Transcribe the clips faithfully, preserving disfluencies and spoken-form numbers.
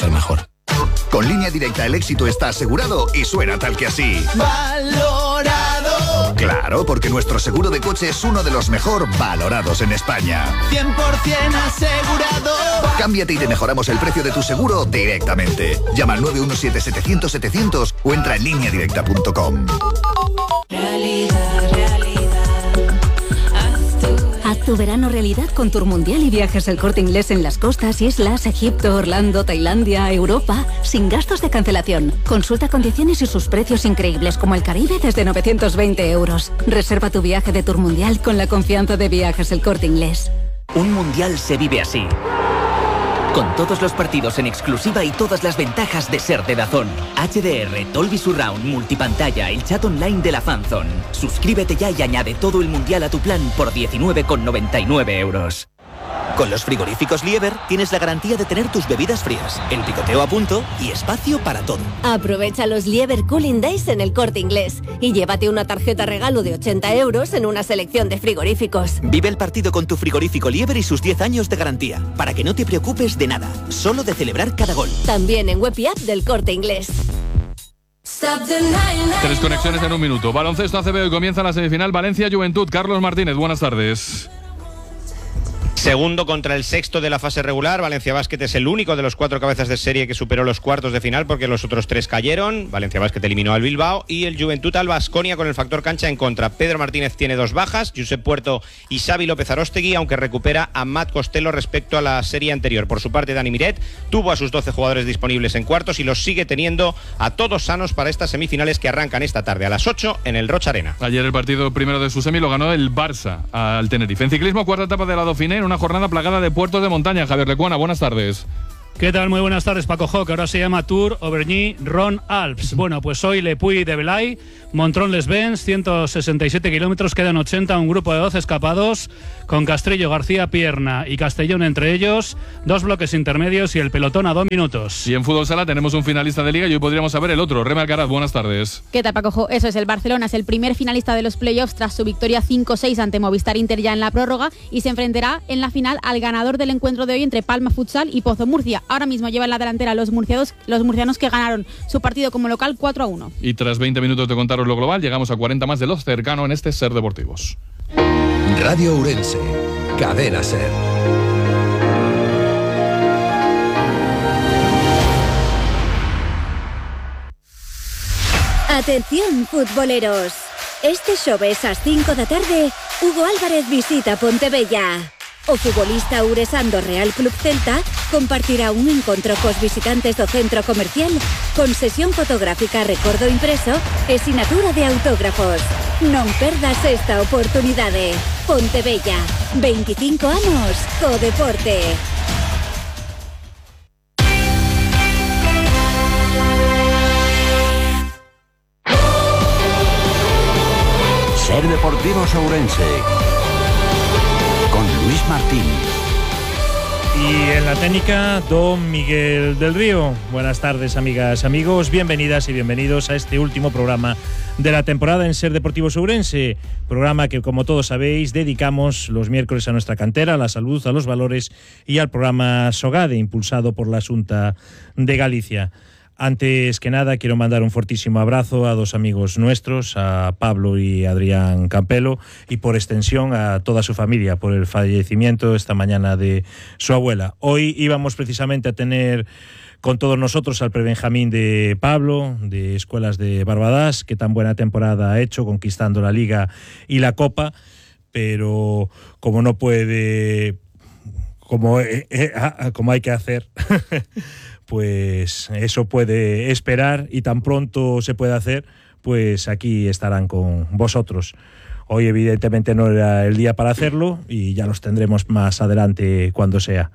al mejor. Con Línea Directa el éxito está asegurado y suena tal que así. ¡Valorado! Claro, porque nuestro seguro de coche es uno de los mejor valorados en España. cien por ciento asegurado. Cámbiate y te mejoramos el precio de tu seguro directamente. Llama al nueve uno siete, setecientos, setecientos o entra en línea directa punto com. Realidad, realidad. Haz tu verano realidad con Tour Mundial y Viajes El Corte Inglés en las costas, islas, Egipto, Orlando, Tailandia, Europa, sin gastos de cancelación. Consulta condiciones y sus precios increíbles como el Caribe desde novecientos veinte euros. Reserva tu viaje de Tour Mundial con la confianza de Viajes El Corte Inglés. Un mundial se vive así. Con todos los partidos en exclusiva y todas las ventajas de ser de DAZN. H D R, Dolby Surround, multipantalla, el chat online de la Fanzone. Suscríbete ya y añade todo el mundial a tu plan por diecinueve con noventa y nueve euros. Con los frigoríficos Lieber tienes la garantía de tener tus bebidas frías, el picoteo a punto y espacio para todo. Aprovecha los Lieber Cooling Days en El Corte Inglés y llévate una tarjeta regalo de ochenta euros en una selección de frigoríficos. Vive el partido con tu frigorífico Lieber y sus diez años de garantía, para que no te preocupes de nada, solo de celebrar cada gol. También en web y app del Corte Inglés. Tres conexiones en un minuto. Baloncesto A C B, hoy comienza la semifinal Valencia-Juventud. Carlos Martínez, buenas tardes. Segundo contra el sexto de la fase regular. Valencia Basket es el único de los cuatro cabezas de serie que superó los cuartos de final porque los otros tres cayeron. Valencia Basket eliminó al Bilbao y el Juventud al Baskonia con el factor cancha en contra. Pedro Martínez tiene dos bajas, Josep Puerto y Xavi López Aróstegui, aunque recupera a Matt Costello respecto a la serie anterior. Por su parte, Dani Miret tuvo a sus doce jugadores disponibles en cuartos y los sigue teniendo a todos sanos para estas semifinales que arrancan esta tarde a las ocho en el Rocha Arena. Ayer el partido primero de su semi lo ganó el Barça al Tenerife. En ciclismo, cuarta etapa de la Dauphiné, una jornada plagada de puertos de montaña. Javier Lecuona, buenas tardes. ¿Qué tal? Muy buenas tardes, Paco Jo, que ahora se llama Tour Auvergne-Rhône-Alpes. Bueno, pues hoy Le Puy de Belay, Montrón-les-Bains, ciento sesenta y siete kilómetros, quedan ochenta, un grupo de doce escapados, con Castrillo, García Pierna y Castellón entre ellos, dos bloques intermedios y el pelotón a dos minutos. Y en fútbol sala tenemos un finalista de liga y hoy podríamos saber el otro. Reme Alcaraz, buenas tardes. ¿Qué tal, Paco Jo? Eso es, el Barcelona es el primer finalista de los playoffs tras su victoria cinco seis ante Movistar Inter ya en la prórroga y se enfrentará en la final al ganador del encuentro de hoy entre Palma Futsal y Pozo Murcia. Ahora mismo llevan la delantera los murcianos, los murcianos que ganaron su partido como local cuatro a uno. Y tras veinte minutos de contaros lo global, llegamos a cuarenta más de los cercano en este Ser Deportivos. Radio Ourense, Cadena Ser. Atención, futboleros. Este xoves ás cinco da tarde, Hugo Álvarez visita Pontevella. O futbolista ouresán do Real Club Celta compartirá un encontro cos visitantes do centro comercial con sesión fotográfica, recordo impreso e sinatura de autógrafos. Non perdas esta oportunidade. Pontevella, veinticinco anos co deporte. Ser Deportivos Ourense con Luis Martín. Y en la técnica, don Miguel del Río. Buenas tardes, amigas, amigos. Bienvenidas y bienvenidos a este último programa de la temporada en Ser Deportivos Ourense. Programa que, como todos sabéis, dedicamos los miércoles a nuestra cantera, a la salud, a los valores y al programa Sogade, impulsado por la Xunta de Galicia. Antes que nada, quiero mandar un fortísimo abrazo a dos amigos nuestros, a Pablo y Adrián Campelo, y por extensión a toda su familia por el fallecimiento esta mañana de su abuela. Hoy íbamos precisamente a tener con todos nosotros al prebenjamín de Pablo, de Escuelas de Barbadas, que tan buena temporada ha hecho, conquistando la Liga y la Copa, pero como no puede, como, eh, eh, como hay que hacer... pues eso puede esperar y tan pronto se puede hacer, pues aquí estarán con vosotros. Hoy evidentemente no era el día para hacerlo y ya los tendremos más adelante cuando sea.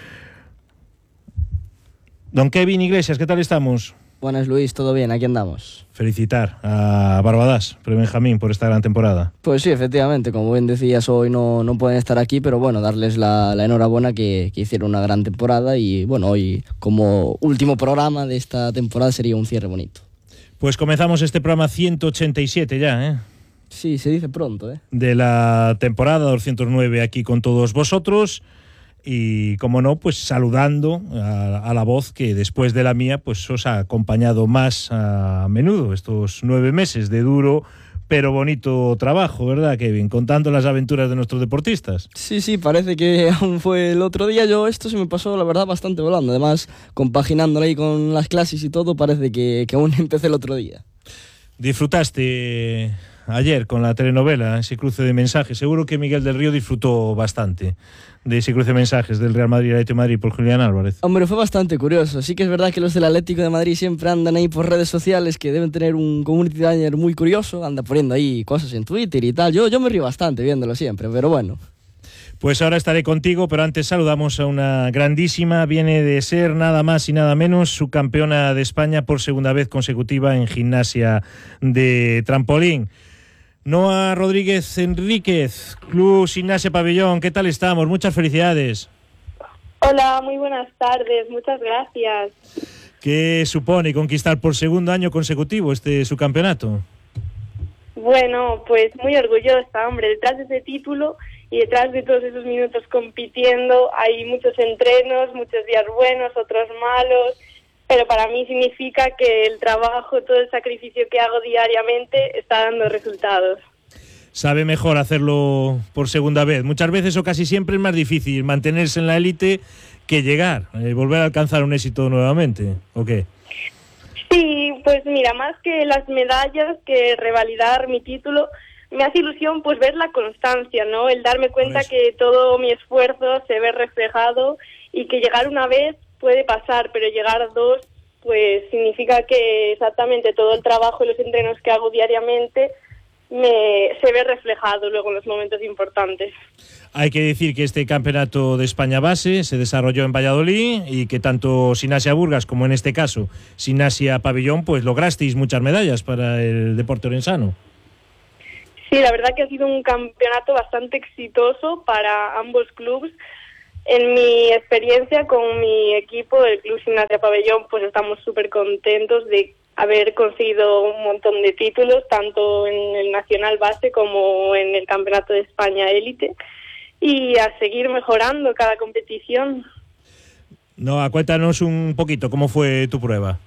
Don Kevin Iglesias, ¿qué tal estamos? Buenas, Luis, todo bien, aquí andamos. Felicitar a Barbadas, Prebenjamín, por esta gran temporada. Pues sí, efectivamente, como bien decías, hoy no, no pueden estar aquí, pero bueno, darles la, la enhorabuena que, que hicieron una gran temporada y bueno, hoy como último programa de esta temporada sería un cierre bonito. Pues comenzamos este programa ciento ochenta y siete ya, ¿eh? Sí, se dice pronto, ¿eh? De la temporada doscientos nueve aquí con todos vosotros. y, como no, pues saludando a, a la voz que después de la mía pues os ha acompañado más a menudo estos nueve meses de duro pero bonito trabajo, ¿verdad, Kevin? Contando las aventuras de nuestros deportistas. Sí, sí, parece que aún fue el otro día. Yo esto se me pasó, la verdad, bastante volando. Además, compaginándolo ahí con las clases y todo, parece que, que aún empecé el otro día. Disfrutaste ayer con la telenovela, ese cruce de mensajes. Seguro que Miguel del Río disfrutó bastante de ese cruce de mensajes del Real Madrid Atlético de Madrid por Julián Álvarez. Hombre, fue bastante curioso. Sí que es verdad que los del Atlético de Madrid siempre andan ahí por redes sociales, que deben tener un community manager muy curioso, anda poniendo ahí cosas en Twitter y tal. Yo, yo me río bastante viéndolo siempre, pero bueno. Pues ahora estaré contigo, pero antes saludamos a una grandísima, viene de ser nada más y nada menos subcampeona de España por segunda vez consecutiva en gimnasia de trampolín. Noa Rodríguez Enríquez, Club Gimnasia Pabellón, ¿qué tal estamos? Muchas felicidades. Hola, muy buenas tardes, muchas gracias. ¿Qué supone conquistar por segundo año consecutivo este subcampeonato? Bueno, pues muy orgullosa, hombre, detrás de ese título y detrás de todos esos minutos compitiendo hay muchos entrenos, muchos días buenos, otros malos, pero para mí significa que el trabajo, todo el sacrificio que hago diariamente está dando resultados. Sabe mejor hacerlo por segunda vez. Muchas veces o casi siempre es más difícil mantenerse en la élite que llegar, eh, volver a alcanzar un éxito nuevamente, ¿o qué? Sí, pues mira, más que las medallas, que revalidar mi título, me hace ilusión pues ver la constancia, ¿no? El darme cuenta que todo mi esfuerzo se ve reflejado y que llegar una vez puede pasar, pero llegar a dos pues significa que exactamente todo el trabajo y los entrenos que hago diariamente me se ve reflejado luego en los momentos importantes. Hay que decir que este campeonato de España base se desarrolló en Valladolid y que tanto Gimnasia Burgas como en este caso Gimnasia Pabellón pues lograsteis muchas medallas para el deporte orensano. Sí, la verdad que ha sido un campeonato bastante exitoso para ambos clubes. En mi experiencia con mi equipo, el Club Gimnasia Pabellón, pues estamos súper contentos de haber conseguido un montón de títulos, tanto en el Nacional Base como en el Campeonato de España Élite, y a seguir mejorando cada competición. No, cuéntanos un poquito, ¿cómo fue tu prueba?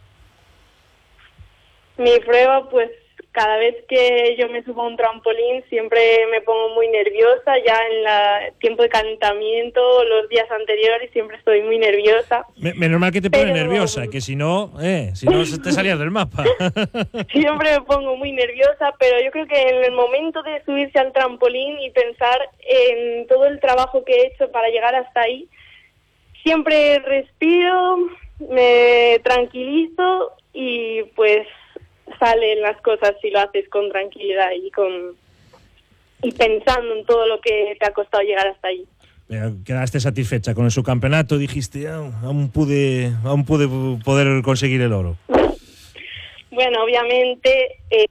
Mi prueba, pues cada vez que yo me subo a un trampolín siempre me pongo muy nerviosa, ya en el tiempo de calentamiento, los días anteriores siempre estoy muy nerviosa. Me, menos mal que te pones Pero... nerviosa, que si no, eh, si no te salías del mapa. Siempre me pongo muy nerviosa, pero yo creo que en el momento de subirse al trampolín y pensar en todo el trabajo que he hecho para llegar hasta ahí, siempre respiro, me tranquilizo y pues salen las cosas si lo haces con tranquilidad y con y pensando en todo lo que te ha costado llegar hasta ahí. Quedaste satisfecha con el subcampeonato, dijiste, ah, aún pude aún pude poder conseguir el oro. Bueno, obviamente eh...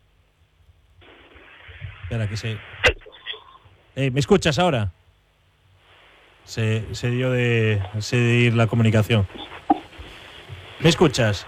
Espera que se eh, ¿me escuchas ahora? Se, se dio de se de ir la comunicación. ¿Me escuchas?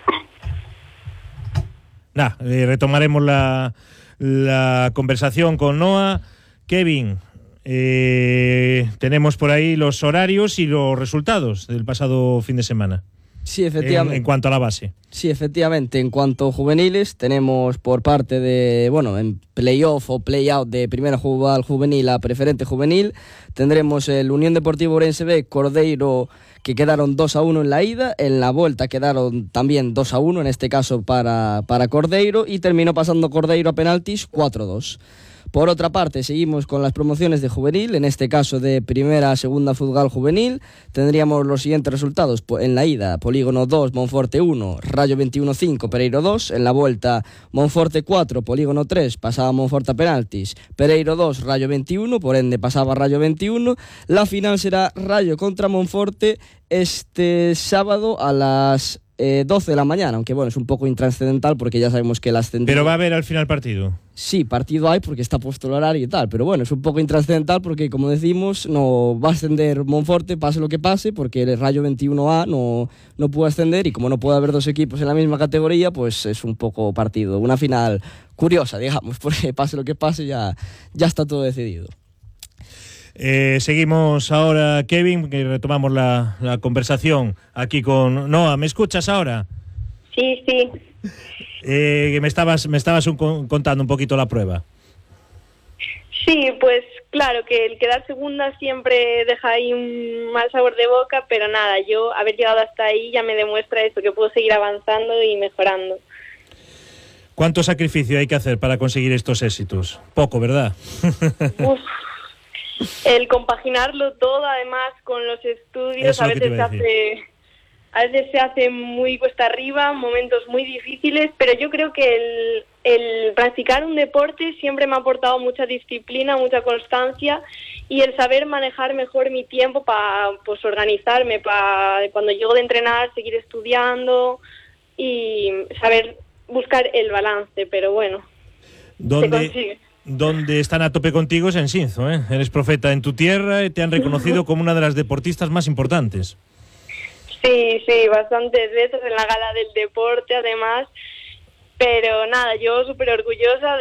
Nah, eh, retomaremos la, la conversación con Noa. Kevin, eh, tenemos por ahí los horarios y los resultados del pasado fin de semana. Sí, efectivamente. En, en cuanto a la base. Sí, efectivamente. En cuanto a juveniles, tenemos por parte de, bueno, en playoff o playout de primera juvenil, juvenil a preferente juvenil, tendremos el Unión Deportivo Ourense B, Cordeiro, que quedaron dos a uno en la ida, en la vuelta quedaron también dos a uno, en este caso para, para Cordeiro, y terminó pasando Cordeiro a penaltis cuatro a dos. Por otra parte, seguimos con las promociones de juvenil, en este caso de primera a segunda Futgal juvenil. Tendríamos los siguientes resultados. En la ida, Polígono dos, Monforte uno, Rayo veintiuno cinco, Pereiro dos. En la vuelta, Monforte cuatro, Polígono tres, pasaba Monforte a penaltis. Pereiro dos, Rayo veintiuno, por ende pasaba Rayo veintiuno. La final será Rayo contra Monforte este sábado a las Eh, doce de la mañana, aunque bueno, es un poco intrascendental porque ya sabemos que el ascendido... ¿Pero va a haber al final partido? Sí, partido hay porque está puesto el horario y tal, pero bueno, es un poco intrascendental porque, como decimos, no va a ascender Monforte, pase lo que pase, porque el Rayo veintiuno A no, no puede ascender y como no puede haber dos equipos en la misma categoría, pues es un poco partido, una final curiosa, digamos, porque pase lo que pase ya, ya está todo decidido. Eh, seguimos ahora, Kevin, que retomamos la, la conversación aquí con Noa. ¿Me escuchas ahora? Sí, sí. Eh, que me estabas, me estabas un, contando un poquito la prueba. Sí, pues claro, que el quedar segunda siempre deja ahí un mal sabor de boca, pero nada, yo haber llegado hasta ahí ya me demuestra eso, que puedo seguir avanzando y mejorando. ¿Cuánto sacrificio hay que hacer para conseguir estos éxitos? Poco, ¿verdad? Uf, el compaginarlo todo, además, con los estudios, a veces se hace... A veces se hace muy cuesta arriba, momentos muy difíciles, pero yo creo que el, el practicar un deporte siempre me ha aportado mucha disciplina, mucha constancia y el saber manejar mejor mi tiempo para pues organizarme, para cuando llego de entrenar seguir estudiando y saber buscar el balance, pero bueno, se consigue. Donde están a tope contigo es en Xinzo, ¿eh? Eres profeta en tu tierra y te han reconocido como una de las deportistas más importantes. Sí, sí, bastantes veces en la gala del deporte, además, pero nada, yo súper orgullosa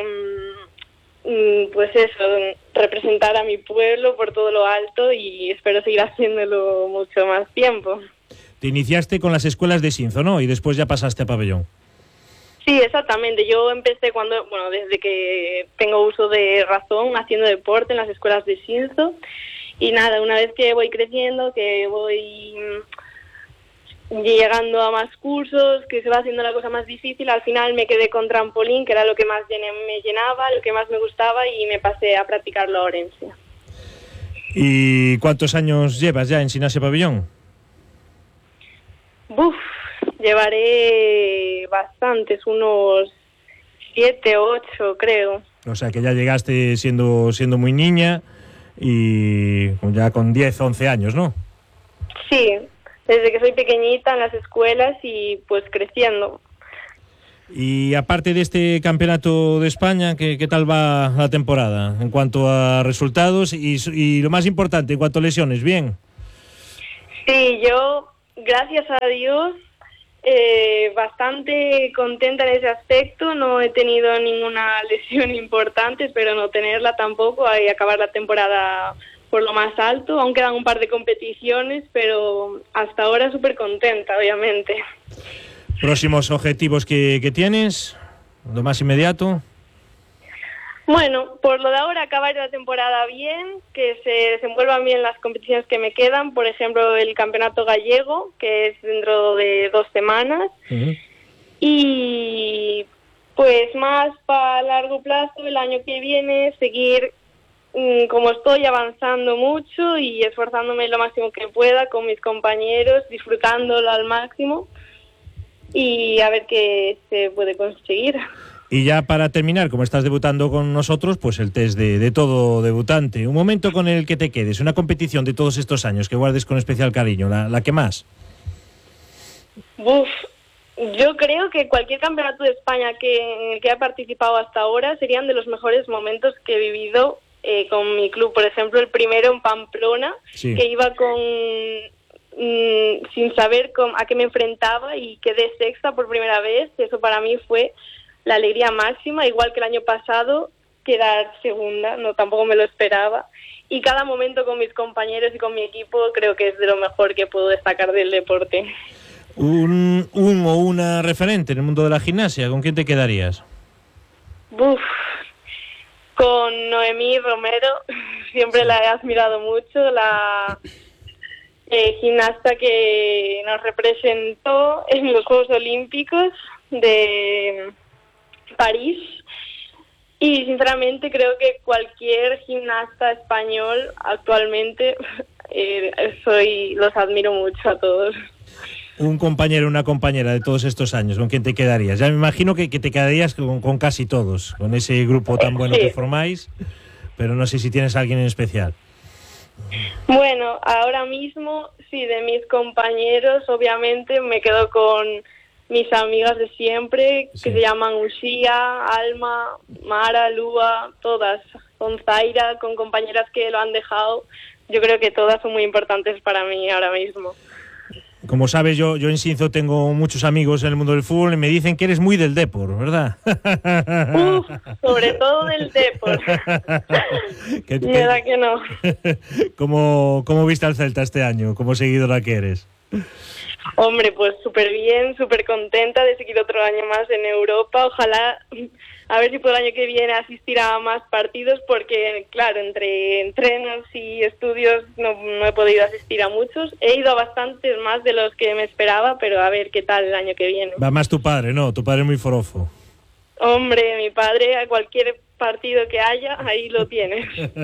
de, pues eso, representar a mi pueblo por todo lo alto y espero seguir haciéndolo mucho más tiempo. Te iniciaste con las escuelas de Xinzo, ¿no? Y después ya pasaste a pabellón. Sí, exactamente. Yo empecé cuando, bueno, desde que tengo uso de razón, haciendo deporte en las escuelas de Xinzo. Y nada, una vez que voy creciendo, que voy llegando a más cursos, que se va haciendo la cosa más difícil, al final me quedé con trampolín, que era lo que más me llenaba, lo que más me gustaba, y me pasé a practicarlo a Orense. ¿Y cuántos años llevas ya en Sinase Pabellón? Buf, llevaré bastantes, unos siete, ocho, creo. O sea que ya llegaste siendo, siendo muy niña y ya con diez, once años, ¿no? Sí, desde que soy pequeñita en las escuelas y pues creciendo. Y aparte de este campeonato de España, ¿qué, qué tal va la temporada en cuanto a resultados y, y lo más importante, en cuanto a lesiones? ¿Bien? Sí, yo, gracias a Dios, eh, bastante contenta en ese aspecto. No he tenido ninguna lesión importante, pero no tenerla tampoco y acabar la temporada por lo más alto. Aún quedan un par de competiciones, pero hasta ahora súper contenta, obviamente. ¿Próximos objetivos que, que tienes? ¿Lo más inmediato? Bueno, por lo de ahora, acabar la temporada bien, que se desenvuelvan bien las competiciones que me quedan, por ejemplo, el campeonato gallego, que es dentro de dos semanas, uh-huh. Y pues más para largo plazo, el año que viene, seguir mmm, como estoy, avanzando mucho y esforzándome lo máximo que pueda con mis compañeros, disfrutándolo al máximo y a ver qué se puede conseguir. Y ya para terminar, como estás debutando con nosotros, pues el test de, de todo debutante. Un momento con el que te quedes, una competición de todos estos años que guardes con especial cariño, la, la que más. Uf, yo creo que cualquier campeonato de España que, en el que he participado hasta ahora serían de los mejores momentos que he vivido eh, con mi club. Por ejemplo, el primero en Pamplona, sí. que iba con mmm, sin saber con, a qué me enfrentaba y quedé sexta por primera vez. Eso para mí fue la alegría máxima, igual que el año pasado, quedar segunda, no tampoco me lo esperaba. Y cada momento con mis compañeros y con mi equipo creo que es de lo mejor que puedo destacar del deporte. Un, un o una referente en el mundo de la gimnasia, ¿con quién te quedarías? Uf, con Noemí Romero, siempre sí. la he admirado mucho, la eh, gimnasta que nos representó en los Juegos Olímpicos de París, y sinceramente creo que cualquier gimnasta español actualmente eh, soy los admiro mucho a todos. Un compañero, una compañera de todos estos años, ¿con quién te quedarías? Ya me imagino que, que te quedarías con, con casi todos, con ese grupo tan bueno sí. que formáis, pero no sé si tienes a alguien en especial. Bueno, ahora mismo sí, de mis compañeros obviamente me quedo con mis amigas de siempre, sí. que se llaman Usía, Alma, Mara, Lua, todas, con Zaira, con compañeras que lo han dejado. Yo creo que todas son muy importantes para mí ahora mismo. Como sabes, yo, yo en Sinzo tengo muchos amigos en el mundo del fútbol y me dicen que eres muy del Depor, ¿verdad? Uf, sobre todo del Depor. ¿Qué, verdad que no. ¿Cómo, ¿Cómo viste al Celta este año? ¿Cómo seguidora que eres? Hombre, pues súper bien, súper contenta de seguir otro año más en Europa. Ojalá, a ver si por el año que viene asistir a más partidos, porque claro, entre entrenos y estudios no, no he podido asistir a muchos. He ido a bastantes más de los que me esperaba, pero a ver qué tal el año que viene. Va más tu padre, ¿no? Tu padre es muy forofo. Hombre, mi padre a cualquier partido que haya, ahí lo tienes.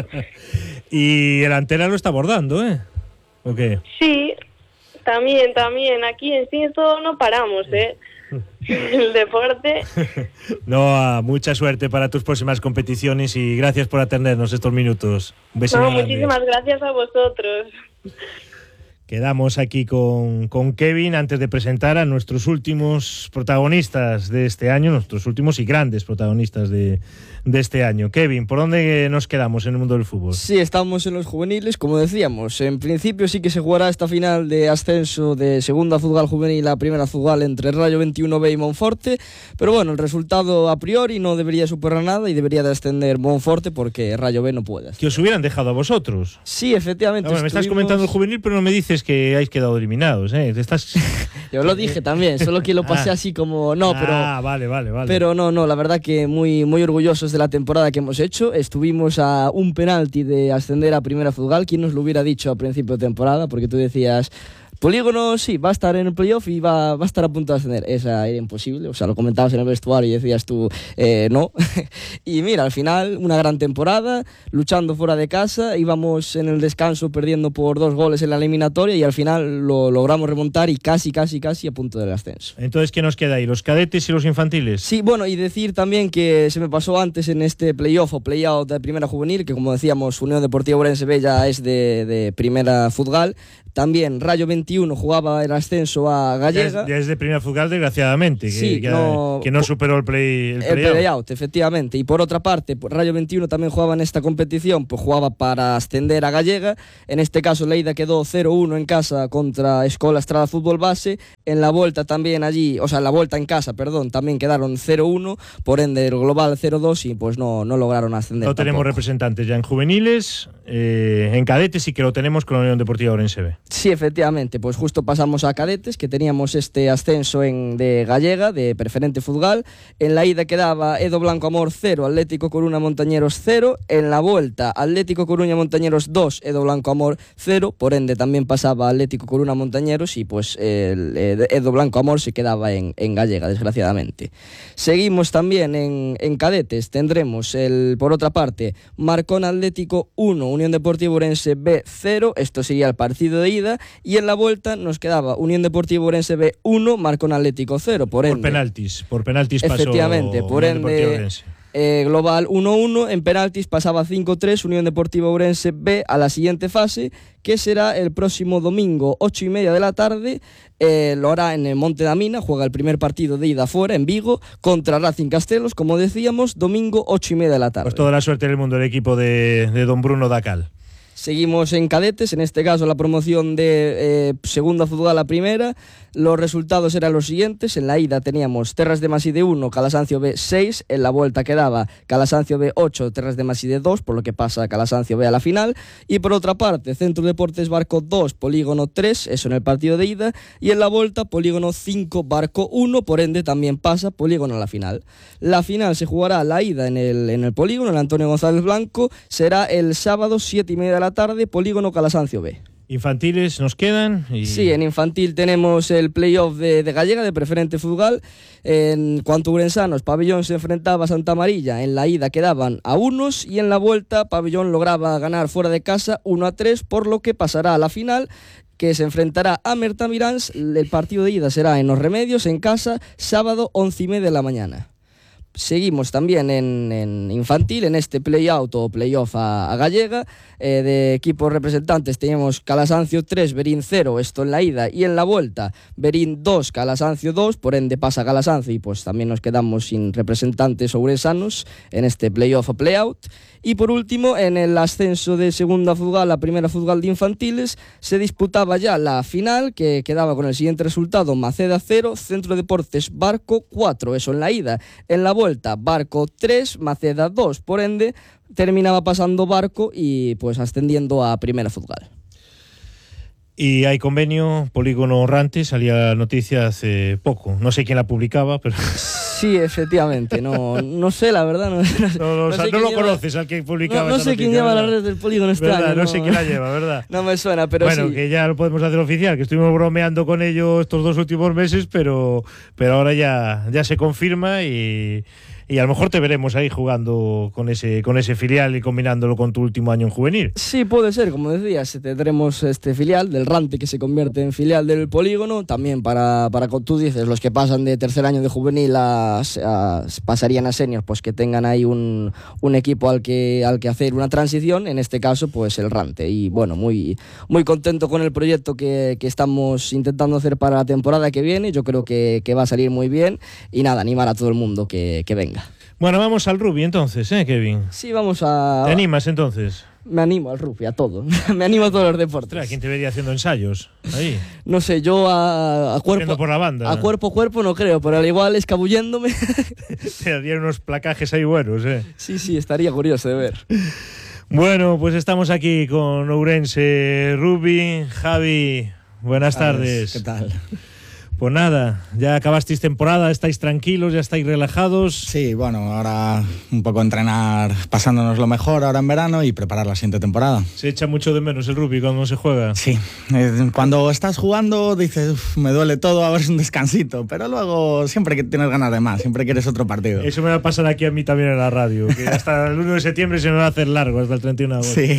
Y el Antena lo está abordando, ¿eh? ¿O qué? Sí. También, también. Aquí en Sinzo no paramos, ¿eh? El deporte. No, mucha suerte para tus próximas competiciones y gracias por atendernos estos minutos. Un beso no, grande. muchísimas gracias a vosotros. Quedamos aquí con, con Kevin antes de presentar a nuestros últimos protagonistas de este año, nuestros últimos y grandes protagonistas de, de este año. Kevin, ¿por dónde nos quedamos en el mundo del fútbol? Sí, estamos en los juveniles, como decíamos. En principio sí que se jugará esta final de ascenso de segunda Fútbol Juvenil a primera Fútbol entre Rayo veintiuno B y Monforte, pero bueno, el resultado a priori no debería superar nada y debería de ascender Monforte porque Rayo B no puede. Que os hubieran dejado a vosotros. Sí, efectivamente. No, bueno, me estás comentando el juvenil, pero no me dices que hayáis quedado eliminados, ¿eh? Te estás... Yo lo dije también, solo que lo pasé ah. así como... No, pero... Ah, vale, vale, vale. Pero no, no, la verdad que muy, muy orgullosos de la temporada que hemos hecho. Estuvimos a un penalti de ascender a primera Fútbol. ¿Quién nos lo hubiera dicho a principio de temporada? Porque tú decías... Polígono, sí, va a estar en el playoff y va, va a estar a punto de ascender. Esa era imposible, o sea, lo comentabas en el vestuario y decías tú, eh, no. Y mira, al final, una gran temporada, luchando fuera de casa, íbamos en el descanso perdiendo por dos goles en la eliminatoria y al final lo logramos remontar y casi, casi, casi a punto del ascenso. Entonces, ¿qué nos queda ahí? ¿Los cadetes y los infantiles? Sí, bueno, y decir también que se me pasó antes en este playoff o playout de primera juvenil, que como decíamos, Unión Deportiva Ourense B ya es de, de primera Fútbol. También Rayo veintiuno jugaba el ascenso a Gallega. Ya es, ya es de primera Fútbol, desgraciadamente, que, sí, que, no, que no superó el play el, el play-out, efectivamente. Y por otra parte, pues Rayo veintiuno también jugaba en esta competición, pues jugaba para ascender a Gallega. En este caso, la ida quedó cero uno en casa contra Escola Estrada Fútbol Base. En la vuelta también allí, o sea, en la vuelta en casa, perdón, también quedaron cero uno, por ende el global cero dos y pues no, no lograron ascender. No tenemos tampoco. representantes ya en juveniles, eh, en cadetes sí que lo tenemos con la Unión Deportiva Ourense B. Sí, efectivamente, pues justo pasamos a cadetes, que teníamos este ascenso en, de Gallega, de preferente Fútbol. En la ida quedaba Edo Blanco Amor cero, Atlético Coruña Montañeros cero. En la vuelta, Atlético Coruña Montañeros dos, Edo Blanco Amor cero. Por ende, también pasaba Atlético Coruña Montañeros y pues el, el Edo Blanco Amor se quedaba en, en Gallega, desgraciadamente. Seguimos también en, en cadetes, tendremos el, por otra parte, Marcón Atlético uno, Unión Deportiva Ourense B cero. Esto sería el partido de ida. Y en la vuelta nos quedaba Unión Deportiva Ourense B uno, Marcón Atlético cero. Por, ende, por penaltis, por penaltis pasó. Efectivamente, por Unión ende, eh, global uno uno, en penaltis pasaba cinco tres Unión Deportiva Ourense B a la siguiente fase, que será el próximo domingo, ocho y media de la tarde. Eh, lo hará en el Monte da Mina, juega el primer partido de ida fuera en Vigo contra Racing Castelos, como decíamos, domingo ocho y media de la tarde. Pues toda la suerte del mundo el equipo de, de don Bruno Dacal. Seguimos en cadetes, en este caso la promoción de eh, segunda Fútbol a la primera. Los resultados eran los siguientes. En la ida teníamos Terras de Maside uno, Calasancio B seis. En la vuelta quedaba Calasancio B ocho, Terras de Maside dos, por lo que pasa Calasancio B a la final. Y por otra parte, Centro Deportes Barco dos, Polígono tres, eso en el partido de ida. Y en la vuelta, Polígono cinco, Barco uno, por ende también pasa Polígono a la final. La final se jugará la ida en el, en el Polígono, en el Antonio González Blanco. Será el sábado, siete y media de la tarde, Polígono Calasancio B. Infantiles nos quedan. Y... Sí, en infantil tenemos el playoff de, de Gallega, de preferente Fútbol. En cuanto a urensanos, Pabellón se enfrentaba a Santa Amarilla. En la ida quedaban a unos y en la vuelta Pabellón lograba ganar fuera de casa uno a tres, por lo que pasará a la final, que se enfrentará a Mertamirans. El partido de ida será en Los Remedios, en casa, sábado once y media de la mañana. seguimos también en, en infantil, en este play-out o play-off a, a gallega. Eh, de equipos representantes teníamos Calasancio tres, Berín cero, esto en la ida, y en la vuelta Berín dos, Calasancio dos, por ende pasa Calasancio y pues también nos quedamos sin representantes ourensanos en este play-off o play-out. Y por último, en el ascenso de segunda Fútbol a primera Fútbol de infantiles se disputaba ya la final, que quedaba con el siguiente resultado: Maceda cero, Centro Deportes Barco cuatro, eso en la ida. En la vuelta Barco tres, Maceda dos, por ende terminaba pasando Barco y pues ascendiendo a primera Fútbol. Y hay convenio, Polígono Rante, salía noticia hace poco. No sé quién la publicaba, pero... Sí, efectivamente. No, no sé, la verdad. No, no, no, no, no, sé no lo lleva, conoces al que publicaba. No, no sé noticia, quién lleva ¿verdad? la red del Polígono Extraño. No, no sé quién la lleva, ¿verdad? No me suena, pero bueno, sí. que ya lo podemos hacer oficial, que estuvimos bromeando con ello estos dos últimos meses, pero, pero ahora ya, ya se confirma y... Y a lo mejor te veremos ahí jugando con ese con ese filial y combinándolo con tu último año en juvenil. Sí, puede ser, como decías, tendremos este filial del Rante que se convierte en filial del Polígono, también para, para como tú dices, los que pasan de tercer año de juvenil a, a pasarían a senior, pues que tengan ahí un, un equipo al que, al que hacer una transición, en este caso pues el Rante. Y bueno, muy, muy contento con el proyecto que, que estamos intentando hacer para la temporada que viene, yo creo que, que va a salir muy bien y nada, animar a todo el mundo que, que venga. Bueno, vamos al rugby entonces, ¿eh, Kevin? Sí, vamos a... ¿Te animas entonces? Me animo al rugby, a todo. Me animo a todos los deportes. ¿A quién te vería haciendo ensayos? Ahí. No sé, yo a, a cuerpo... por la banda. A cuerpo cuerpo no creo, pero al igual escabulléndome... Te harían unos placajes ahí buenos, ¿eh? Sí, sí, estaría curioso de ver. Bueno, pues estamos aquí con Ourense Rugby. Javi, buenas tardes. ¿Qué tal? Pues nada, ya acabasteis temporada, estáis tranquilos, ya estáis relajados. Sí, bueno, ahora un poco entrenar, pasándonos lo mejor ahora en verano y preparar la siguiente temporada. ¿Se echa mucho de menos el rugby cuando se juega? Sí, cuando estás jugando dices, uf, me duele todo, a ver si un descansito, pero luego siempre que tienes ganas de más, siempre quieres otro partido. Eso me va a pasar aquí a mí también en la radio, que hasta el uno de septiembre se me va a hacer largo, hasta el treinta y uno de agosto. Sí.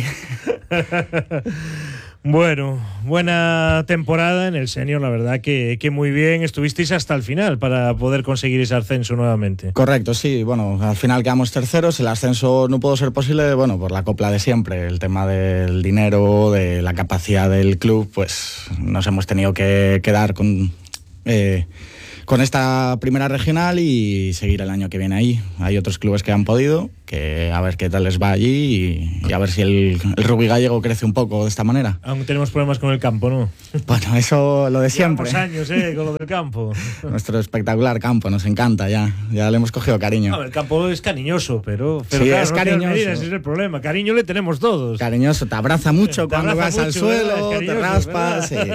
Bueno, buena temporada en el senior, la verdad que, que muy bien, estuvisteis hasta el final para poder conseguir ese ascenso nuevamente. Correcto, sí, bueno, al final quedamos terceros, el ascenso no pudo ser posible, bueno, por la copla de siempre, el tema del dinero, de la capacidad del club, pues nos hemos tenido que quedar con... Eh, con esta primera regional y seguir el año que viene ahí. Hay otros clubes que han podido, que a ver qué tal les va allí y, y a ver si el, el rugby gallego crece un poco de esta manera. Aún tenemos problemas con el campo, ¿no? Bueno, eso lo de siempre. Llevamos años, ¿eh? Con lo del campo. Nuestro espectacular campo, nos encanta ya. Ya le hemos cogido cariño. No, el campo es cariñoso, pero, pero sí, claro, es no cariñoso. Medidas, ese es el problema. Cariño le tenemos todos. Cariñoso, te abraza mucho te cuando abraza vas mucho, al suelo, ¿verdad? te raspas. Sí.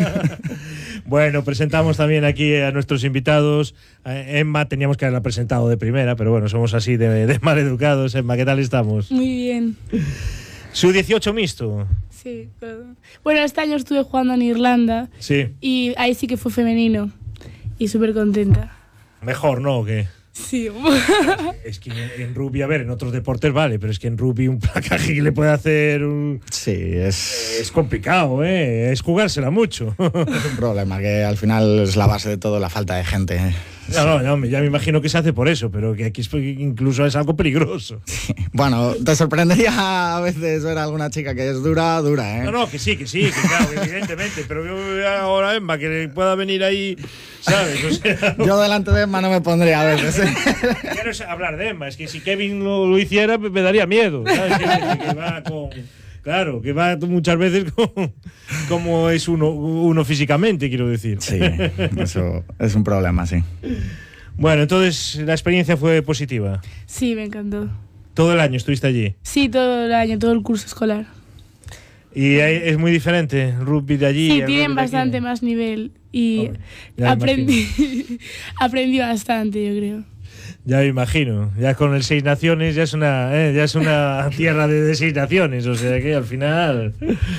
Bueno, presentamos también aquí a nuestros invitados. Eh, Emma, teníamos que haberla presentado de primera, pero bueno, somos así de, de mal educados. Emma, ¿qué tal estamos? Muy bien. Su dieciocho mixto. Sí, pero... bueno, este año estuve jugando en Irlanda. Sí. Y ahí sí que fue femenino. Y súper contenta. Mejor, ¿no? ¿O qué? Sí. Es que en rugby, a ver, en otros deportes vale, pero es que en rugby un placaje que le puede hacer un... Sí, es... Es complicado, ¿eh? Es jugársela mucho. Es un problema, que al final es la base de todo, la falta de gente. No, no, no, ya me imagino que se hace por eso, pero que aquí es, incluso es algo peligroso. Sí. Bueno, te sorprendería a veces ver a alguna chica que es dura, dura, ¿eh? No, no, que sí, que sí, que claro, que evidentemente, pero yo ahora, Emma, que pueda venir ahí, ¿sabes? O sea, no... Yo delante de Emma no me pondría a veces, ¿eh? Quiero hablar de Emma, es que si Kevin lo, lo hiciera me daría miedo, ¿sabes? Que, que va con... Claro, que va muchas veces con, como es uno, uno físicamente, quiero decir. Sí, eso es un problema, sí. Bueno, entonces la experiencia fue positiva. Sí, me encantó. ¿Todo el año estuviste allí? Sí, todo el año, todo el curso escolar. ¿Y es muy diferente el rugby de allí? Sí, tienen bastante aquí? Más nivel y oh, aprendí, aprendí bastante, yo creo. Ya me imagino, ya con el Seis Naciones ya es una eh, ya es una tierra de, de Seis Naciones, o sea que al final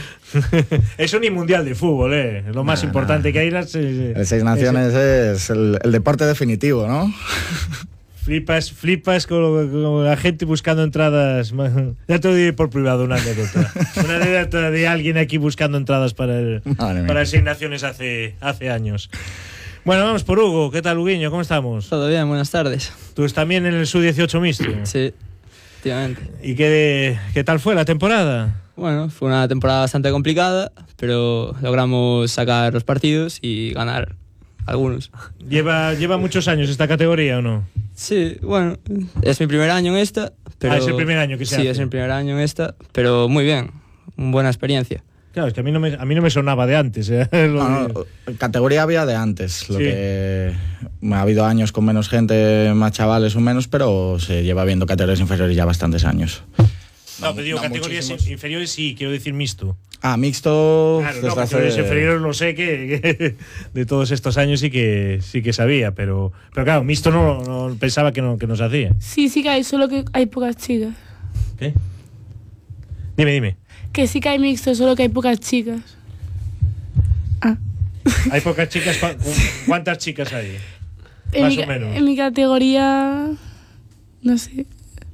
eso ni mundial de fútbol, eh, lo más nah, importante nah. que hay las, eh, el Seis Naciones es, es el, el deporte definitivo, ¿no? Flipas, flipas con, con la gente buscando entradas. Ya te lo diré por privado una anécdota. Una anécdota de alguien aquí buscando entradas para el, para el Seis Naciones hace, hace años. Bueno, vamos por Hugo. ¿Qué tal, Huguiño? ¿Cómo estamos? Todo bien, buenas tardes. ¿Tú estás también en el sub dieciocho mixto? Sí, efectivamente. ¿Y qué, qué tal fue la temporada? Bueno, fue una temporada bastante complicada, pero logramos sacar los partidos y ganar algunos. ¿Lleva, lleva muchos años esta categoría o no? Sí, bueno, es mi primer año en esta. Pero... Ah, es el primer año que se Sí, hace. es el primer año en esta, pero muy bien, buena experiencia. Claro, es que a mí no me, a mí no me sonaba de antes. ¿eh? No, no, categoría había de antes. Lo sí. que ha habido años con menos gente, más chavales o menos, pero se lleva viendo categorías inferiores ya bastantes años. No, no pero digo, no, categorías muchísimos. inferiores sí, quiero decir mixto. Ah, mixto. Claro, no, categorías hace... inferiores no sé que, que de todos estos años sí que sí que sabía, pero pero claro, mixto no, no pensaba que no que nos hacía. Sí, sí que hay, solo que hay pocas chicas. ¿Qué? Dime, dime. Que sí que hay mixto, solo que hay pocas chicas. Ah. Hay pocas chicas. ¿Cuántas chicas hay? En Más mi, o menos. En mi categoría, no sé.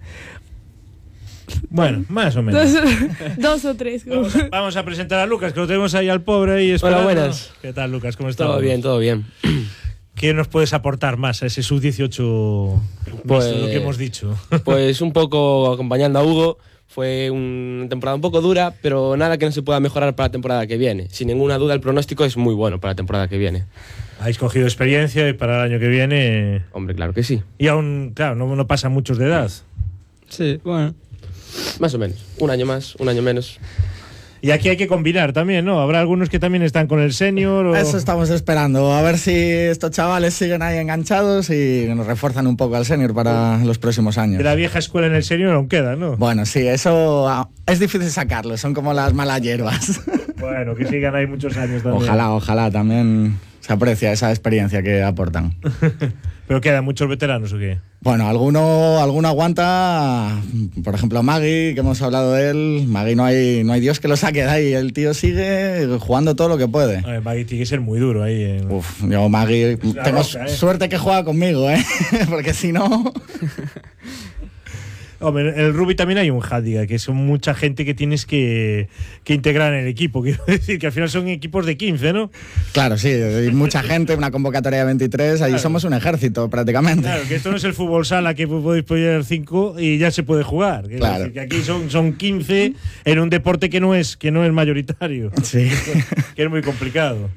Bueno, más o menos. Dos, dos o tres. Vamos a, vamos a presentar a Lucas, que lo tenemos ahí al pobre ahí esperando. Hola, buenas. ¿Qué tal, Lucas? ¿Cómo estás? Todo bien, todo bien. ¿Qué nos puedes aportar más a ese sub dieciocho? Pues, lo que hemos dicho. Pues un poco acompañando a Hugo. Fue una temporada un poco dura, pero nada que no se pueda mejorar para la temporada que viene. Sin ninguna duda, el pronóstico es muy bueno para la temporada que viene. Habéis cogido experiencia y para el año que viene... Hombre, claro que sí. Y aún, claro, no, no pasan muchos de edad. Sí, bueno. Más o menos. Un año más, un año menos. Y aquí hay que combinar también, ¿no? Habrá algunos que también están con el senior. O... Eso estamos esperando. A ver si estos chavales siguen ahí enganchados y nos refuerzan un poco al senior para los próximos años. De la vieja escuela en el senior aún queda, ¿no? Bueno, sí, eso es difícil sacarlo. Son como las malas hierbas. Bueno, que sigan ahí muchos años también. Ojalá, ojalá también se aprecia esa experiencia que aportan. ¿Pero quedan muchos veteranos o qué? Bueno, alguno, alguno aguanta. Por ejemplo, Magui, que hemos hablado de él. Magui no hay, no hay Dios que lo saque de ahí. El tío sigue jugando todo lo que puede. A ver, Magui tiene que ser muy duro ahí. Eh. Uf, yo Magui, tengo roca, eh. suerte que juega conmigo, ¿eh? Porque si no... Hombre, en el rugby también hay un Hadiga, que son mucha gente que tienes que, que integrar en el equipo. Quiero decir que al final son equipos de quince, ¿no? Claro, sí, hay mucha gente, una convocatoria de veintitrés, ahí claro. Somos un ejército prácticamente. Claro, que esto no es el fútbol sala que podéis poner cinco y ya se puede jugar. Quiero claro. decir que aquí son, son quince en un deporte que no es, que no es mayoritario. Sí. Que es muy complicado.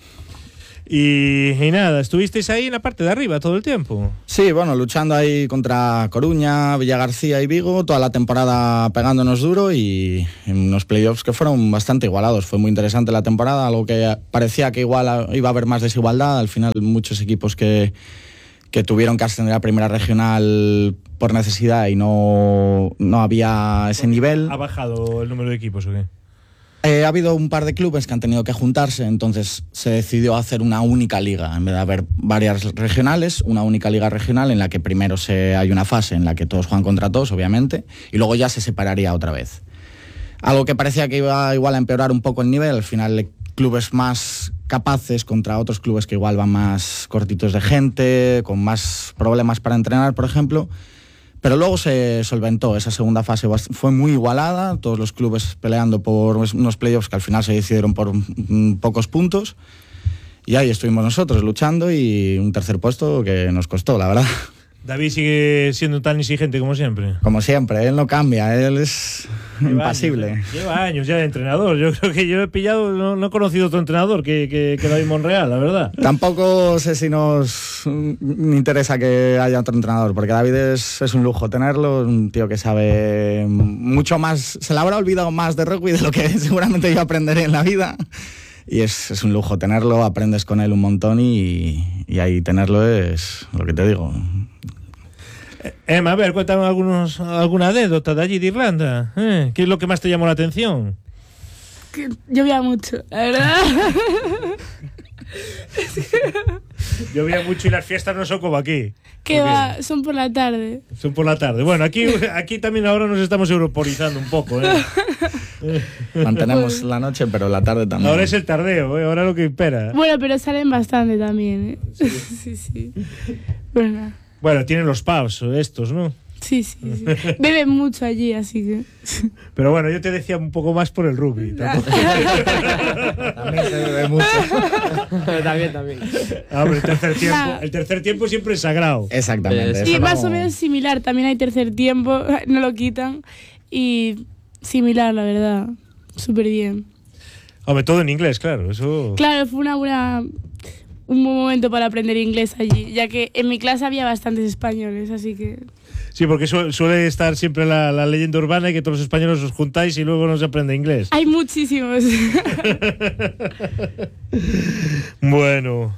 Y, y nada, ¿estuvisteis ahí en la parte de arriba todo el tiempo? Sí, bueno, luchando ahí contra Coruña, Villagarcía y Vigo, toda la temporada pegándonos duro y en unos playoffs que fueron bastante igualados. Fue muy interesante la temporada, algo que parecía que igual iba a haber más desigualdad. Al final muchos equipos que, que tuvieron que ascender a primera regional por necesidad y no, no había ese nivel. ¿Ha bajado el número de equipos o qué? Eh, ha habido un par de clubes que han tenido que juntarse, entonces se decidió hacer una única liga. En vez de haber varias regionales, una única liga regional en la que primero se, hay una fase en la que todos juegan contra todos, obviamente, y luego ya se separaría otra vez. Algo que parecía que iba igual a empeorar un poco el nivel, al final clubes más capaces contra otros clubes que igual van más cortitos de gente, con más problemas para entrenar, por ejemplo. Pero luego se solventó, esa segunda fase fue muy igualada, todos los clubes peleando por unos playoffs que al final se decidieron por pocos puntos. Y ahí estuvimos nosotros luchando y un tercer puesto que nos costó, la verdad. David sigue siendo tan exigente como siempre. Como siempre, él no cambia, él es lleva impasible. Años, ¿eh? Lleva años ya de entrenador. Yo creo que yo he pillado, no, no he conocido otro entrenador que, que, que David Monreal, la verdad. Tampoco sé si nos interesa que haya otro entrenador, porque David es, es un lujo tenerlo, un tío que sabe mucho más, se le habrá olvidado más de rugby de lo que seguramente yo aprenderé en la vida. Y es, es un lujo tenerlo, aprendes con él un montón y, y ahí tenerlo es lo que te digo. Emma, a ver, cuéntame algunos, alguna anécdota de allí de Irlanda. ¿Eh? ¿Qué es lo que más te llamó la atención? Que llovía mucho, la verdad. Llovía mucho y las fiestas no son como aquí. Que va, son por la tarde. Son por la tarde. Bueno, aquí, aquí también ahora nos estamos europorizando un poco, ¿eh? Mantenemos la noche, pero la tarde también. Ahora es el tardeo, ¿eh? Ahora lo que espera. Bueno, pero salen bastante también, ¿eh? Sí, sí. sí. Bueno, bueno, tienen los pubs estos, ¿no? Sí, sí, sí. Beben mucho allí, así que... Pero bueno, yo te decía un poco más por el rugby. También se bebe mucho. también, también. Ah, pero el tercer tiempo, el tercer tiempo siempre es sagrado. Exactamente. Y más o menos similar, también hay tercer tiempo, no lo quitan. Y similar, la verdad. Súper bien. Hombre, todo en inglés, claro. Eso... Claro, fue una buena... un buen momento para aprender inglés allí, ya que en mi clase había bastantes españoles, así que... Sí, porque su suele estar siempre la, la leyenda urbana y que todos los españoles os juntáis y luego no se aprende inglés. Hay muchísimos. Bueno.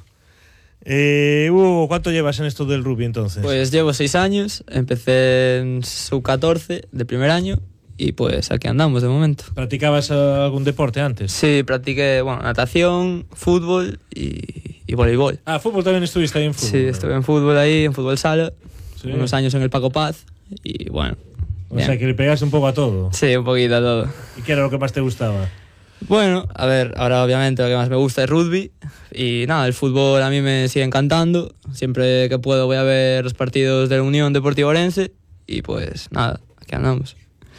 Eh, Hugo, ¿cuánto llevas en esto del rugby entonces? Pues llevo seis años, empecé en sub catorce de primer año y pues aquí andamos de momento. ¿Practicabas algún deporte antes? Sí, practiqué bueno, natación, fútbol y, y voleibol. Ah, fútbol también estuviste ahí en fútbol. Sí, estuve en fútbol ahí, en fútbol sala, sí. Unos años en el Paco Paz y bueno. O bien. Sea que le pegaste un poco a todo. Sí, un poquito a todo. ¿Y qué era lo que más te gustaba? Bueno, a ver, ahora obviamente lo que más me gusta es rugby y nada, el fútbol a mí me sigue encantando. Siempre que puedo voy a ver los partidos de la Unión Deportiva Orense y pues nada, aquí andamos.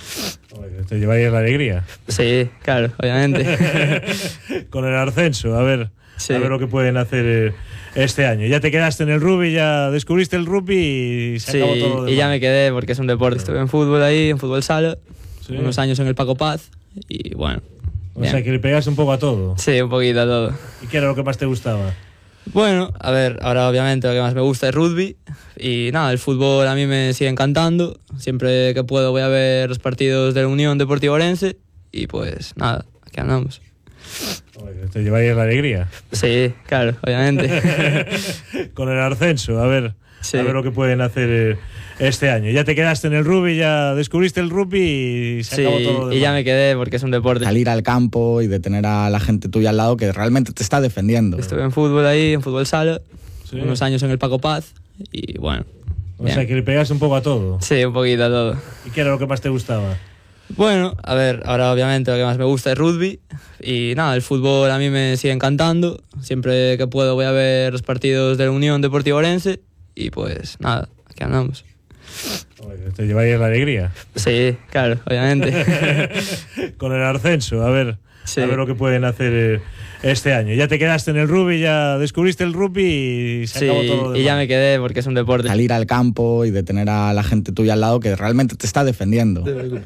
¿Te lleváis la alegría? Sí, claro, obviamente. Con el ascenso, a ver, sí. A ver lo que pueden hacer este año. Ya te quedaste en el rugby, ya descubriste el rugby y se sí, acabó todo lo demás. Y ya me quedé porque es un deporte. Estuve en fútbol ahí, en fútbol sala, sí. Unos años en el Paco Paz y bueno. O bien. Sea que le pegaste un poco a todo. Sí, un poquito a todo. ¿Y qué era lo que más te gustaba? Bueno, a ver, ahora obviamente lo que más me gusta es rugby y nada, el fútbol a mí me sigue encantando. Siempre que puedo voy a ver los partidos de la Unión Deportiva Orense y pues nada, aquí andamos. ¿Te lleváis la alegría? Sí, claro, obviamente. Con el ascenso, a ver, sí. A ver lo que pueden hacer este año. Ya te quedaste en el rugby, ya descubriste el rugby y se sí, acabó todo lo demás. Y ya me quedé porque es un deporte. Salir al campo y de tener a la gente tuya al lado que realmente te está defendiendo. Estuve en fútbol ahí, en fútbol sala, sí. Unos años en el Paco Paz y bueno. O bien. Sea que le pegaste un poco a todo. Sí, un poquito a todo. ¿Y qué era lo que más te gustaba? Bueno, a ver, ahora obviamente lo que más me gusta es rugby y nada, el fútbol a mí me sigue encantando. Siempre que puedo voy a ver los partidos de la Unión Deportiva Orense y pues nada, aquí andamos. ¿Te lleváis la alegría? Sí, claro, obviamente. Con el ascenso, a ver, sí. A ver lo que pueden hacer este año. Ya te quedaste en el rugby, ya descubriste el rugby y se sí, acabó todo lo demás. Y ya me quedé porque es un deporte. Salir al campo y de tener a la gente tuya al lado que realmente te está defendiendo.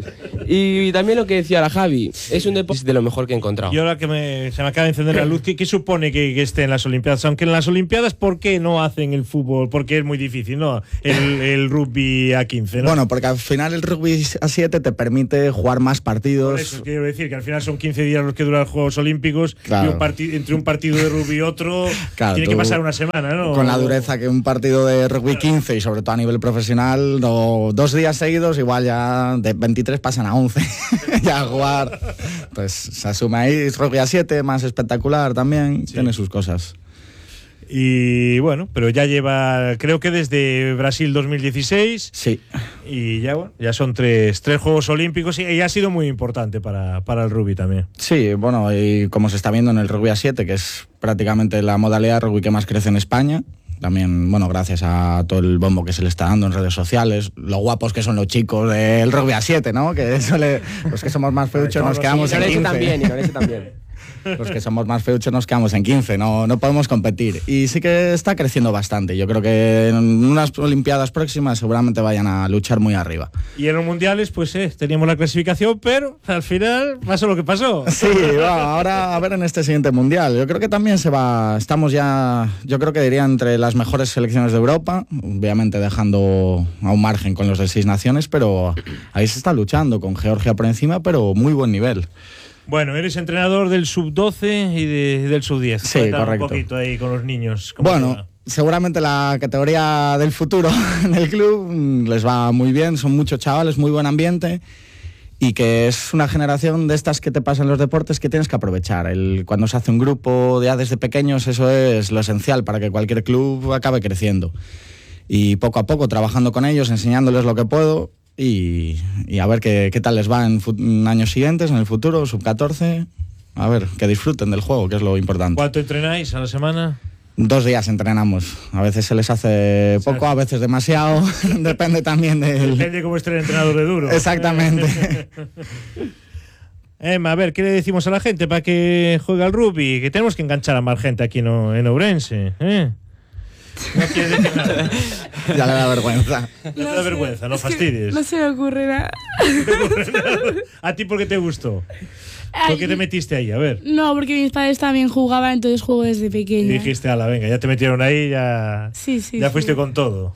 Y también lo que decía la Javi, es un deporte de lo mejor que he encontrado. Y ahora que me, se me acaba de encender la luz, ¿qué, qué supone que, que esté en las Olimpiadas? Aunque en las Olimpiadas, ¿por qué no hacen el fútbol? Porque es muy difícil, ¿no? El, el rugby a quince, ¿no? Bueno, porque al final el rugby a siete te permite jugar más partidos. Por eso quiero decir que al final son quince días los que duran los Juegos Olímpicos, claro. Y un partido entre un partido de rugby y otro claro, tiene que pasar una semana, ¿no? Con la dureza que un partido de rugby quince y sobre todo a nivel profesional, no, dos días seguidos igual ya de veintitrés pasan a once. Ya a jugar, pues se asume ahí. Rugby a siete, más espectacular también, sí. Tiene sus cosas. Y bueno, pero ya lleva, creo que desde Brasil dos mil dieciséis. Sí. Y ya, bueno, ya son tres, tres Juegos Olímpicos y, y ha sido muy importante para, para el rugby también. Sí, bueno, y como se está viendo en el rugby a siete, que es prácticamente la modalidad de rugby que más crece en España. También, bueno, gracias a todo el bombo que se le está dando en redes sociales, lo guapos que son los chicos del rugby a siete, ¿no? Que suele, los que somos más feuchos nos quedamos en quince. También, y Lorenzo también. Los que somos más feuchos nos quedamos en quince, no, no podemos competir. Y sí que está creciendo bastante. Yo creo que en unas Olimpiadas próximas seguramente vayan a luchar muy arriba. Y en los mundiales, pues eh, teníamos la clasificación, pero al final pasó lo que pasó. Sí, va, ahora a ver en este siguiente mundial. Yo creo que también se va, estamos ya, yo creo que diría entre las mejores selecciones de Europa, obviamente dejando a un margen con los de seis naciones, pero ahí se está luchando con Georgia por encima, pero muy buen nivel. Bueno, eres entrenador del sub doce y de, del sub diez. Sí, Cuéntame correcto. Un poquito ahí con los niños. Bueno, seguramente la categoría del futuro en el club les va muy bien, son muchos chavales, muy buen ambiente y que es una generación de estas que te pasan los deportes que tienes que aprovechar. El, cuando se hace un grupo ya desde pequeños, eso es lo esencial para que cualquier club acabe creciendo. Y poco a poco, trabajando con ellos, enseñándoles lo que puedo. Y, y a ver qué, qué tal les va en, en años siguientes, en el futuro, sub catorce. A ver, que disfruten del juego, que es lo importante. ¿Cuánto entrenáis a la semana? Dos días entrenamos. A veces se les hace poco, a veces demasiado. Depende también del... Depende cómo esté el entrenador de duro. Exactamente. Emma, a ver, ¿qué le decimos a la gente para que juegue al rugby? Que tenemos que enganchar a más gente aquí en, en Ourense, ¿eh? No quiere decir nada. Ya le da vergüenza. No te da vergüenza, no fastidies. No se me ocurre nada. ¿A ti por qué te gustó? ¿Por qué te metiste ahí? A ver. No, porque mis padres también jugaban, entonces juego desde pequeña. Y dijiste, ala, venga, ya te metieron ahí, ya, sí, sí, ya sí. fuiste con todo.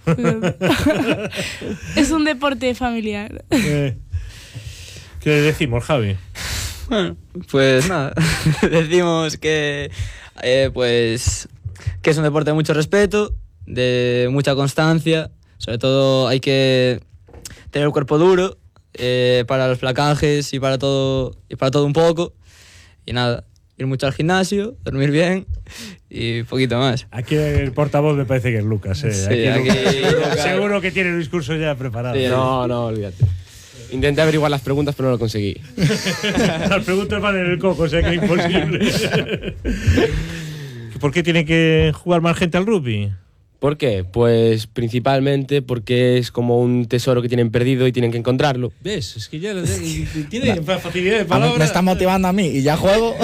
Es un deporte familiar. Eh, ¿Qué le decimos, Javi? Bueno, pues nada, decimos que eh, pues que es un deporte de mucho respeto, de mucha constancia, sobre todo hay que tener el cuerpo duro eh, para los placajes y para todo y para todo un poco, y nada, ir mucho al gimnasio, dormir bien y poquito más. Aquí el portavoz me parece que es Lucas, eh. Sí, aquí aquí Lucas, Lucas. seguro que tiene el discurso ya preparado. Sí, no, no, olvídate. Intenté averiguar las preguntas, pero no lo conseguí. Las preguntas van en el coco, o sea que es imposible. ¿Por qué tiene que jugar más gente al rugby? ¿Por qué? Pues principalmente porque es como un tesoro que tienen perdido y tienen que encontrarlo. ¿Ves? Es que ya tiene facilidad de palabra. Me está motivando a mí y ya juego.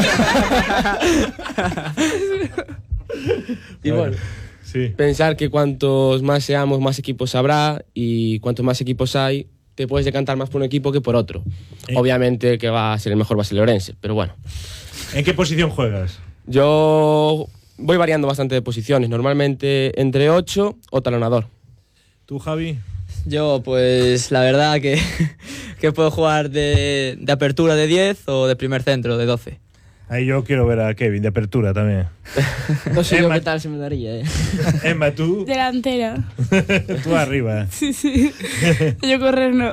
Y bueno, sí. Pensar que cuantos más seamos, más equipos habrá, y cuantos más equipos hay, te puedes decantar más por un equipo que por otro. ¿Eh? Obviamente el que va a ser el mejor va a ser el Ourense, pero bueno. ¿En qué posición juegas? Yo voy variando bastante de posiciones, normalmente entre ocho o talonador. ¿Tú, Javi? Yo, pues la verdad que, que puedo jugar de, de apertura de diez o de primer centro de doce. Ahí yo quiero ver a Kevin de apertura también. No sé yo Emma, qué tal se me daría, eh. Emma, tú. Delantera. Tú arriba. Sí, sí. Yo correr no.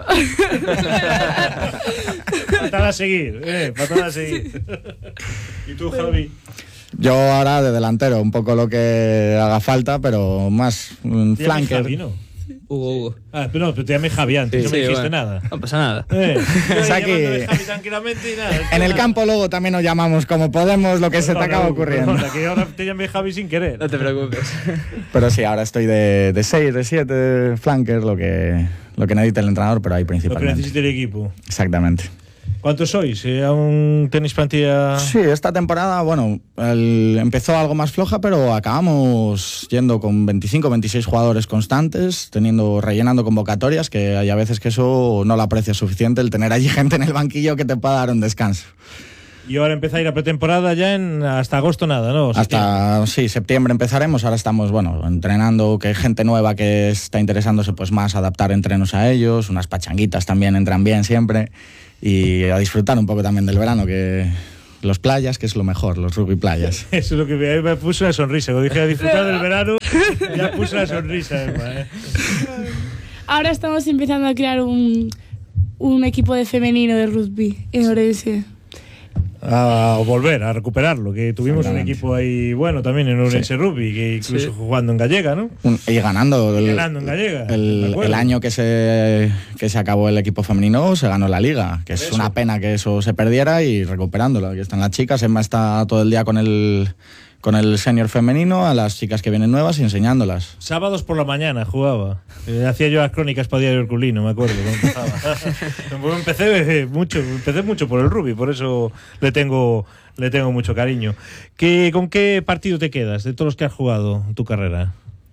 Patada a seguir, eh, patada a seguir. ¿Y tú, Javi? Yo ahora de delantero, un poco lo que haga falta, pero más un flanker. Javi, ¿no? Hugo, Hugo. Ah, pero no, pero te llamé Javi antes, Sí, no me sí, dijiste bueno, nada. no pasa nada. Eh, O sea que- llamándome Javi tranquilamente y nada. En el campo luego también nos llamamos como podemos, lo que se te Perdona, acaba Hugo, ocurriendo. perdona, que ahora te llamé Javi sin querer. No te preocupes. Pero sí, ahora estoy de seis, de siete flanker, lo que, lo que necesita el entrenador, pero ahí Lo que principalmente. necesita el equipo. Exactamente. ¿Cuántos sois? Eh, ¿Aún tenéis plantilla? Sí, esta temporada, bueno, el- empezó algo más floja, pero acabamos yendo con veinticinco, veintiséis jugadores constantes, teniendo, rellenando convocatorias, que hay a veces que eso no lo aprecias suficiente, el tener allí gente en el banquillo que te pueda dar un descanso. Y ahora empezáis la pretemporada ya en hasta agosto nada, ¿no? Hasta, sí, septiembre empezaremos, ahora estamos, bueno, entrenando, que hay gente nueva que está interesándose pues más a adaptar entrenos a ellos, unas pachanguitas también entran bien siempre, y a disfrutar un poco también del verano, que los playas, que es lo mejor, los rugby playas. Eso es lo que me, me puso una sonrisa. Cuando dije a disfrutar del verano, ya puse una sonrisa, Emma, ¿eh? Ahora estamos empezando a crear un, un equipo de femenino de rugby en Ourense. A volver, a recuperarlo, que tuvimos un equipo ahí bueno también en Ourense Sí. Rugby, que incluso Sí. jugando en Gallega, ¿no? Un- y ganando, Y el, ganando en Gallega, me el, acuerdo. el año que se, que se acabó el equipo femenino se ganó la liga, que es Eso. una pena que eso se perdiera, y recuperándolo. Aquí están las chicas, Emma está todo el día con el, con el senior femenino, a las chicas que vienen nuevas y enseñándolas. Sábados por la mañana jugaba. Eh, hacía yo las crónicas para Diario Herculino, me acuerdo. cuando empezaba. Pues empecé eh, mucho, empecé mucho por el rugby, por eso le tengo, le tengo mucho cariño. ¿Qué, ¿Con qué partido te quedas de todos los que has jugado en tu carrera?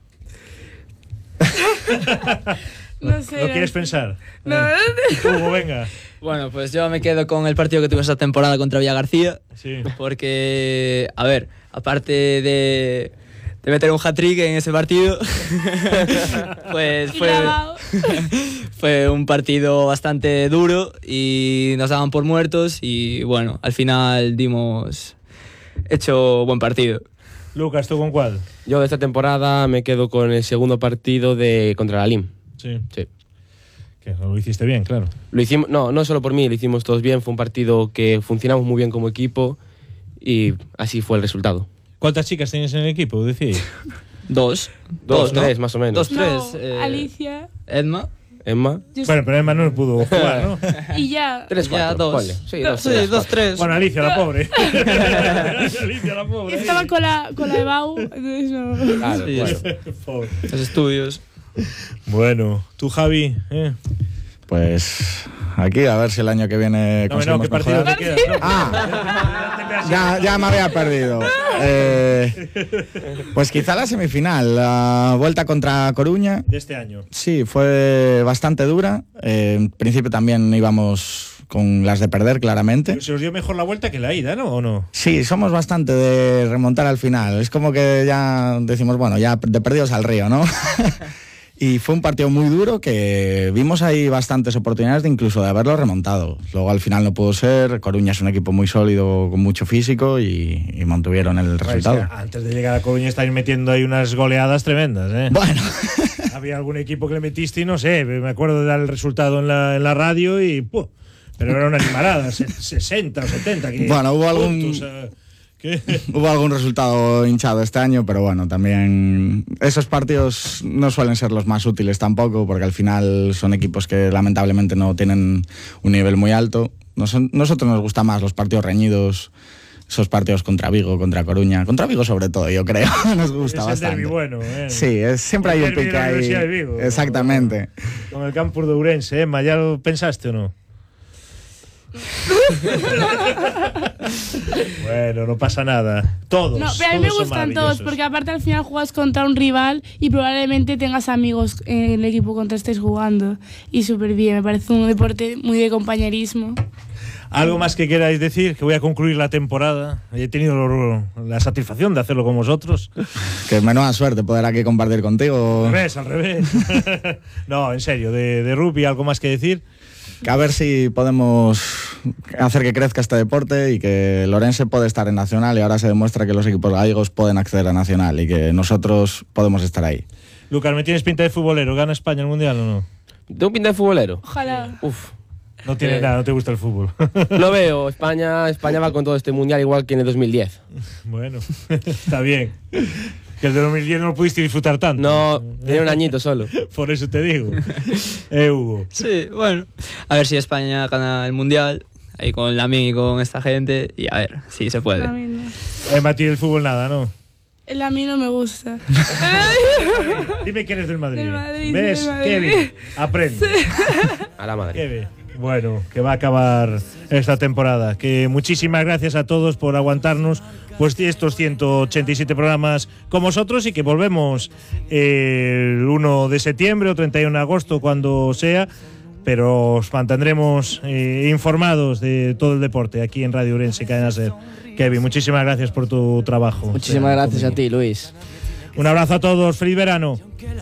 No sé. ¿Lo quieres pensar? No. Eh, Hugo, venga. Bueno, pues yo me quedo con el partido que tuve esta temporada contra Villa García. Sí. Porque, a ver, aparte de, de meter un hat-trick en ese partido, pues fue, Clavado. fue un partido bastante duro y nos daban por muertos y bueno, al final dimos hecho buen partido. Lucas, ¿tú con cuál? Yo de esta temporada me quedo con el segundo partido de contra la Lim. Sí. Sí. Que lo hiciste bien, claro. Lo hicimos, no, no solo por mí, lo hicimos todos bien. Fue un partido que funcionamos muy bien como equipo y así fue el resultado. ¿Cuántas chicas tenías en el equipo, decís? Dos. Dos, ¿no? tres, más o menos. Dos, tres. No, eh, Alicia. Edma. Emma. Yo Bueno, pero Emma no pudo jugar, ¿no? Y ya. Tres, cuatro. Ya, dos. ponle. Sí, dos, Sí, tres, dos, cuatro. tres. Bueno, Alicia, la pobre. Alicia, la pobre. Estaba con la, con la de Bau, entonces no. Claro, Sí, claro. Pobre. Los estudios. Bueno, tú, Javi, ¿eh? Pues aquí a ver si el año que viene No, no, conseguimos ¿qué partido mejorar. te quedas? No, Ah, ya, ya me había perdido. Eh, pues quizá la semifinal, la vuelta contra Coruña. de este año. Sí, fue bastante dura. Eh, en principio también íbamos con las de perder, claramente. Se os dio mejor la vuelta que la ida, ¿no? ¿O no? Sí, somos bastante de remontar al final. Es como que ya decimos, bueno, ya de perdidos al río, ¿no? Y fue un partido muy duro que vimos ahí bastantes oportunidades de incluso de haberlo remontado. Luego al final no pudo ser. Coruña es un equipo muy sólido, con mucho físico y, y mantuvieron el resultado. Pues, antes de llegar a Coruña estáis metiendo ahí unas goleadas tremendas, ¿eh? Bueno. Había algún equipo que le metiste y no sé, me acuerdo de dar el resultado en la, en la radio y... ¡puh! Pero era una animalada, sesenta o setenta. Que Bueno, hubo algún... puntos, eh. ¿Qué? Hubo algún resultado hinchado este año, pero bueno, también esos partidos no suelen ser los más útiles tampoco, porque al final son equipos que lamentablemente no tienen un nivel muy alto. Nos, nosotros nos gustan más los partidos reñidos, esos partidos contra Vigo, contra Coruña, contra Vigo sobre todo, yo creo, nos gusta es bastante. El derbi bueno, ¿eh? Sí, es, siempre el hay un pique ahí. De Vigo, exactamente. Con, con el campus de Ourense, ¿eh? ¿Ya lo pensaste o no? Bueno, no pasa nada. Todos. No, pero a mí me todos son gustan todos, maravillosos. porque aparte al final juegas contra un rival y probablemente tengas amigos en el equipo contra estés jugando. Y súper bien, me parece un deporte muy de compañerismo. ¿Algo más que queráis decir? Que voy a concluir la temporada. He tenido lo- la satisfacción de hacerlo con vosotros. Que menuda suerte poder aquí compartir contigo. Al revés, al revés. No, en serio, de, de rugby, ¿algo más que decir? Que a ver si podemos hacer que crezca este deporte y que Lorense puede estar en Nacional y ahora se demuestra que los equipos gallegos pueden acceder a Nacional y que nosotros podemos estar ahí. Lucas, ¿me tienes pinta de futbolero? ¿Gana España el Mundial o no? ¿Tengo pinta de futbolero? Ojalá. Uf. No tiene Eh, nada, no te gusta el fútbol. Lo veo, España, España va con todo este mundial igual que en el dos mil diez. Bueno, está bien. Que el de dos mil diez no lo pudiste disfrutar tanto. No, tiene un añito solo. Por eso te digo. Eh, Hugo. Sí, bueno. A ver si España gana el Mundial, ahí con Lamine y con esta gente, y a ver si se puede. A mí no. Eh, Mati, el fútbol nada, ¿no? El a mí no me gusta. Dime que eres del Madrid. Del Madrid, ¿Ves? del Madrid. Qué bien. Aprende. A la madre. Qué bien. Bueno, que va a acabar esta temporada. Que muchísimas gracias a todos por aguantarnos pues estos ciento ochenta y siete programas con vosotros y que volvemos el uno de septiembre o treinta y uno de agosto, cuando sea, pero os mantendremos eh, informados de todo el deporte aquí en Radio Ourense, Cadena Ser. Kevin, muchísimas gracias por tu trabajo. Muchísimas gracias a ti, Luis. Un abrazo a todos, feliz verano.